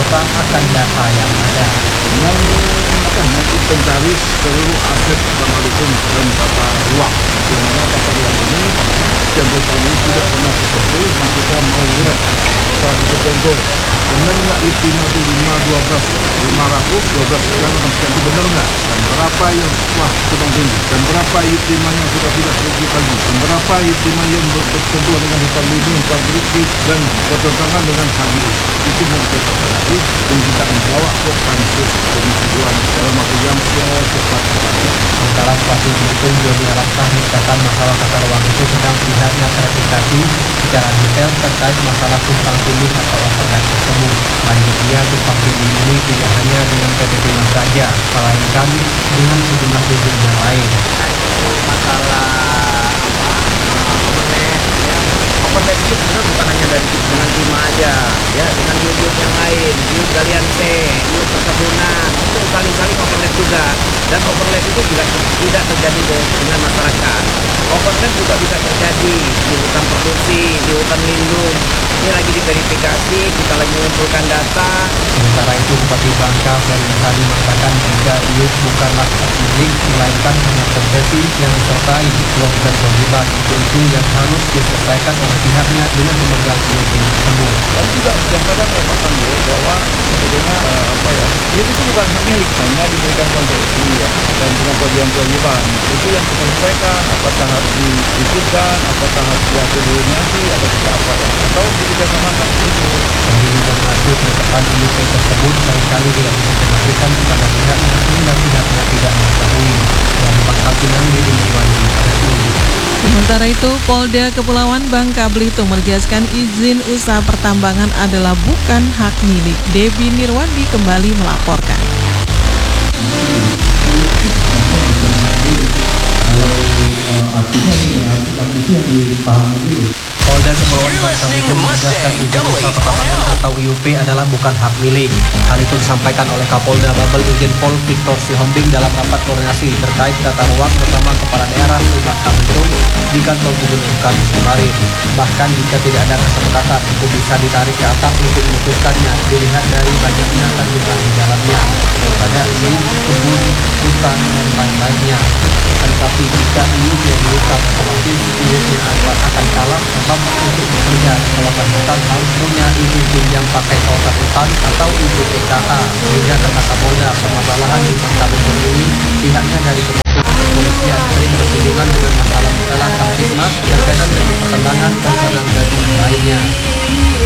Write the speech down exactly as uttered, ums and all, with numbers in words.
serta akan data yang ada. Dan apa nanti pencari seluruh aset Bang Alifin dan tata ruang. Di mana tata ruang ini sampai saat ini tidak pernah seperti yang kita mau lihat. Saat itu contoh, benar nggak I P nya itu lima, dua belas, lima ratus, dua belas sekian, sekian itu benar nggak? Dan berapa yang setelah sedang tinggi? Dan berapa I P nya yang sudah tidak tinggi lagi? Dan berapa I P nya yang bersentuhan dengan hutan lindung, hutan kritis, dan bertentangan dengan H G I? Itu mau kita pelajari dan kita membawa ke pansus Komisi dua dalam waktu yang secepatnya. Sementara Bupati Belitung Jody Alamsyah menyatakan masalah tata ruang itu sedang pihaknya klarifikasi secara detail terkait masalah tumpang tindih atau overlap tersebut. Bagi dia, tumpang tindih ini tidak hanya dengan P T Timah saja, melainkan dengan sejumlah izin yang lain. Masalah overlap itu sebenarnya bukan hanya dari dengan Timah aja, ya, dengan unit yang lain, unit galian C, unit perkebunan, itu saling-saling overlap juga. Dan overlap itu juga tidak terjadi dengan masyarakat. Overlap juga bisa terjadi di hutan produksi, di hutan lindung. Ini lagi diverifikasi, kita lagi mengumpulkan data. Sementara itu, Bupati Bangka Ferry tadi mengatakan jika I U P bukanlah hak milik, melainkan hanya konsesi yang disertai uang dan kewajiban. Itu yang harus diselesaikan oleh pihaknya dengan memegang I U P tersebut. Dan juga kadang-kadang ya Pak Sambo bahwa sebetulnya uh, apa ya, ini itu bukan hak milik, hanya diberikan konsesi ya, dan dengan kewajiban-kewajiban. Itu yang kita selesaikan, apakah harus dititipkan, apakah harus diatur lunasi, atau tidak apa ya, atau dibicarakan itu. Ferry juga mengaku penetapan I U P tersebut seringkali tidak diinformasikan kepada pihaknya sehingga pihaknya tidak mengetahui. Dari Pangkal Pinang, Didi Mulyadi, Resmi. Sementara itu, Polda Kepulauan Bangka Belitung menegaskan izin usaha pertambangan adalah bukan hak milik. Debbie Nirwandi kembali melaporkan. Polda Kepulauan Bangka Belitung menegaskan izin usaha pertambangan atau I U P adalah bukan hak milik. Hal itu disampaikan oleh Kapolda Babel Irjen Pol Victor Sihombing dalam rapat koordinasi terkait tata ruang bersama Kepala Daerah Bangka Belitung di kantor Gubernur Kamis kemarin. Bahkan jika tidak ada kesepakatan, itu bisa ditarik ke atap untuk memutuskannya dilihat dari banyaknya kandungan di dalamnya daripada izin kebun, hutan, dan lain-lainnya. Tetapi jika I U P yang diungkap otomatis izin akan kalah sebab untuk bekerja di kawasan hutan harus punya izin pinjam pakai kawasan hutan atau izin P K A. Sehingga kata Kapolda, permasalahan di Bangka Belitung ini pihaknya dari kepolisian sering bersinggungan dengan masalah masalah Kamtibmas berkaitan dengan pertambangan dan gaji lainnya.